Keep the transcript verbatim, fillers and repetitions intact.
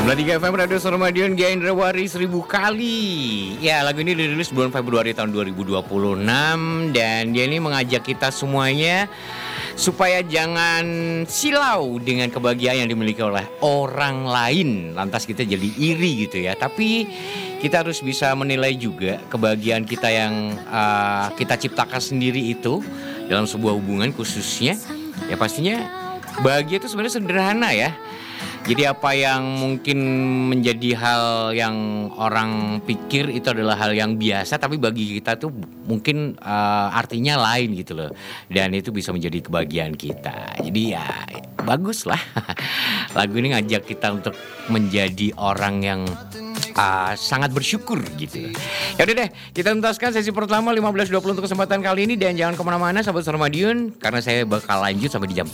tiga F M Radio Suara Madiun, Gendra Wari seribu kali. Ya, lagu ini dirilis bulan Februari tahun dua ribu dua puluh enam. Dan dia ini mengajak kita semuanya supaya jangan silau dengan kebahagiaan yang dimiliki oleh orang lain, lantas kita jadi iri gitu ya. Tapi kita harus bisa menilai juga kebahagiaan kita yang uh, kita ciptakan sendiri itu dalam sebuah hubungan khususnya. Ya pastinya bahagia itu sebenarnya sederhana ya. Jadi apa yang mungkin menjadi hal yang orang pikir itu adalah hal yang biasa, tapi bagi kita tuh mungkin uh, artinya lain gitu loh. Dan itu bisa menjadi kebahagiaan kita. Jadi ya bagus lah. Lagu ini ngajak kita untuk menjadi orang yang uh, sangat bersyukur gitu. Ya udah deh, kita tuntaskan sesi pertama lima belas dua puluh untuk kesempatan kali ini. Dan jangan kemana-mana sahabat Suara Madiun, karena saya bakal lanjut sampai di jam